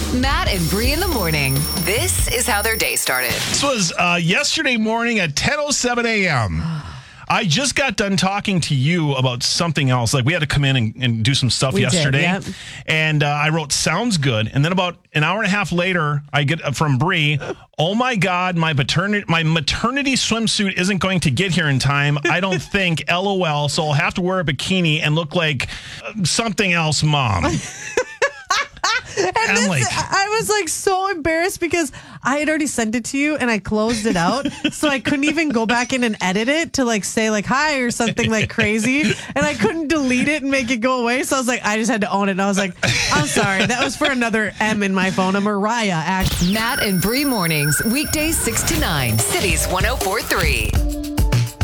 Matt and Bree in the morning. This is how their day started. This was yesterday morning at 10:07 a.m. I just got done talking to you about something else. Like we had to come in and do some stuff yesterday. Yep. And I wrote, sounds good. And then about an hour and a half later, I get from Bree, oh my God, my maternity swimsuit isn't going to get here in time. I don't think, LOL. So I'll have to wear a bikini and look like something else, Mom. And I was like so embarrassed because I had already sent it to you and I closed it out. So I couldn't even go back in and edit it to like say like hi or something like crazy. And I couldn't delete it and make it go away. So I was like, I just had to own it. And I was like, I'm sorry. That was for another M in my phone. A Mariah, actually. Matt and Bree mornings, weekdays 6 to 9, Cities 104.3.